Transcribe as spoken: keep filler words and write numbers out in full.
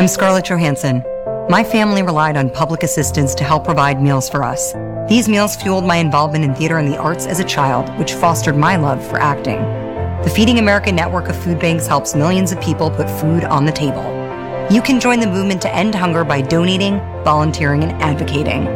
I'm Scarlett Johansson. My family relied on public assistance to help provide meals for us. These meals fueled my involvement in theater and the arts as a child, which fostered my love for acting. The Feeding America network of food banks helps millions of people put food on the table. You can join the movement to end hunger by donating, volunteering, and advocating.